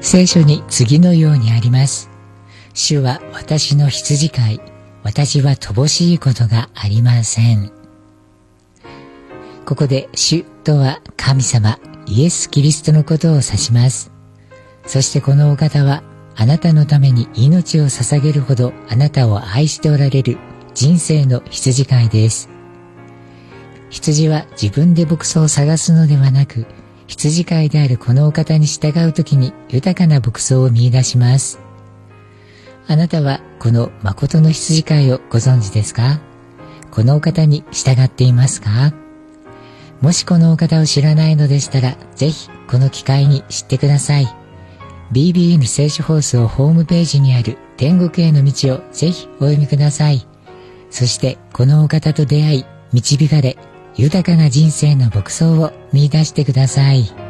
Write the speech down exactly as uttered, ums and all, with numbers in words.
聖書に次のようにあります。主は私の羊飼い、私は乏しいことがありません。ここで主とは神様、イエス・キリストのことを指します。そしてこのお方はあなたのために命を捧げるほどあなたを愛しておられる人生の羊飼いです。羊は自分で牧草を探すのではなく、羊飼いであるこのお方に従うときに豊かな牧草を見出します。あなたはこの誠の羊飼いをご存知ですか？このお方に従っていますか？もしこのお方を知らないのでしたら、ぜひこの機会に知ってください。ビービーエヌ 聖書放送ホームページにある天国への道をぜひお読みください。そしてこのお方と出会い、導かれ、豊かな人生の牧草を見出してください。